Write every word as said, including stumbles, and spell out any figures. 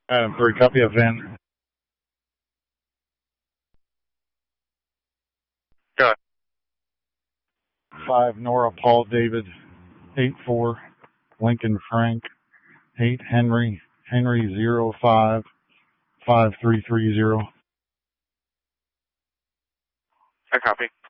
Adam three, copy of Van. Go ahead. Five Nora Paul David, eight four Lincoln Frank, eight Henry Henry zero five five three three zero. I copy.